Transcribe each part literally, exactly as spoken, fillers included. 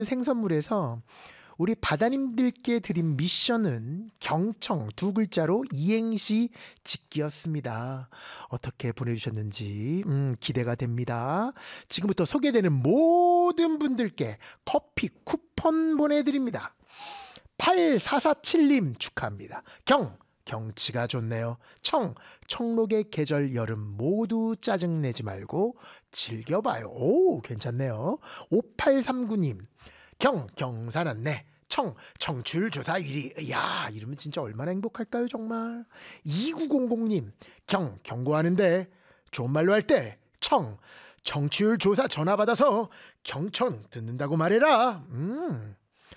생선물에서 우리 바다님들께 드린 미션은 경청 두 글자로 이행시 짓기였습니다. 어떻게 보내주셨는지 음, 기대가 됩니다. 지금부터 소개되는 모든 분들께 커피 쿠폰 보내드립니다. 팔사사칠님 축하합니다. 경, 경치가 좋네요. 청, 청록의 계절 여름 모두 짜증내지 말고 즐겨봐요. 오, 괜찮네요. 오팔삼구님 경, 경사났네. 청, 청취율 조사 일 위. 야, 이러면 진짜 얼마나 행복할까요, 정말. 이구공공님 경, 경고하는데 좋은 말로 할 때 청, 청취율 조사 전화 받아서 경청 듣는다고 말해라. 음.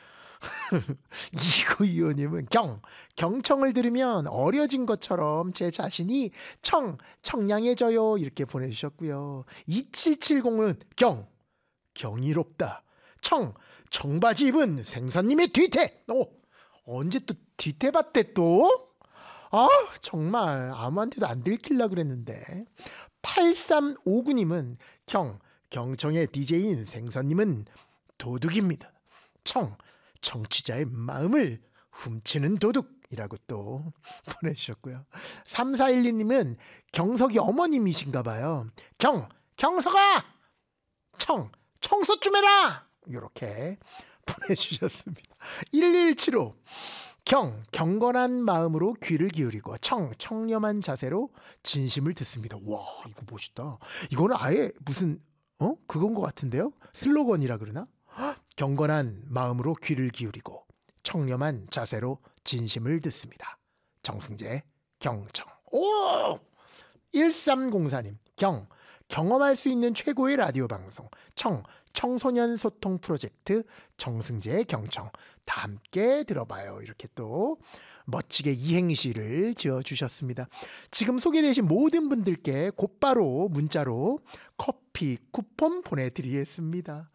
이구이오님은 경, 경청을 들으면 어려진 것처럼 제 자신이 청, 청량해져요. 이렇게 보내주셨고요. 이칠칠공은 경, 경이롭다. 청, 청바지 입은 생선님의 뒤태. 오, 언제 또 뒤태 봤대 또? 아, 정말 아무한테도 안 들키려고 그랬는데. 팔삼오구님은 경, 경청의 디제이인 생선님은 도둑입니다. 청, 청취자의 마음을 훔치는 도둑이라고 또 보내주셨고요. 삼사일이님은 경석이 어머님이신가 봐요. 경, 경석아! 청, 청소 좀 해라! 이렇게 보내주셨습니다. 일일칠오 경, 경건한 마음으로 귀를 기울이고 청, 청렴한 자세로 진심을 듣습니다. 와, 이거 멋있다. 이거는 아예 무슨 어? 그건 것 같은데요? 슬로건이라 그러나? 경건한 마음으로 귀를 기울이고 청렴한 자세로 진심을 듣습니다. 정승재, 경청. 오! 일삼공사님 경, 경험할 수 있는 최고의 라디오 방송 청, 청소년 소통 프로젝트 정승재의 경청 다 함께 들어봐요. 이렇게 또 멋지게 이행시를 지어주셨습니다. 지금 소개되신 모든 분들께 곧바로 문자로 커피 쿠폰 보내드리겠습니다.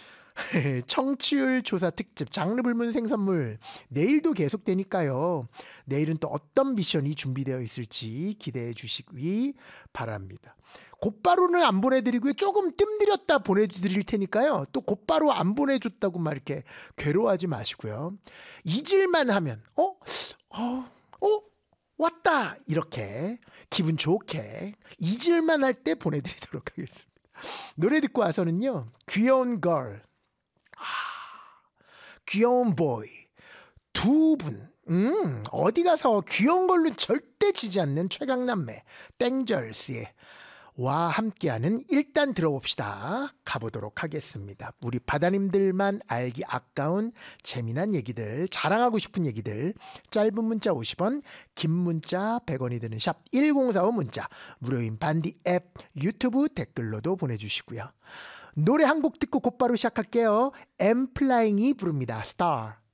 청취율 조사 특집 장르 불문 생선물 내일도 계속되니까요. 내일은 또 어떤 미션이 준비되어 있을지 기대해 주시기 바랍니다. 곧바로는 안 보내드리고요. 조금 뜸들였다 보내드릴 테니까요. 또 곧바로 안 보내줬다고 막 이렇게 괴로워하지 마시고요. 잊을만 하면 어? 어? 어? 왔다! 이렇게 기분 좋게 잊을만 할 때 보내드리도록 하겠습니다. 노래 듣고 와서는요. 귀여운 걸 아, 귀여운 보이 두 분 음, 어디 가서 귀여운 걸로 절대 지지 않는 최강남매 땡절스의 와 함께하는 일단 들어봅시다. 가보도록 하겠습니다. 우리 바다님들만 알기 아까운 재미난 얘기들, 자랑하고 싶은 얘기들, 짧은 문자 오십 원, 긴 문자 백 원이 드는 샵 일공사오 문자, 무료인 반디 앱, 유튜브 댓글로도 보내주시고요. 노래 한 곡 듣고 곧바로 시작할게요. 엠플라잉이 부릅니다. 스타.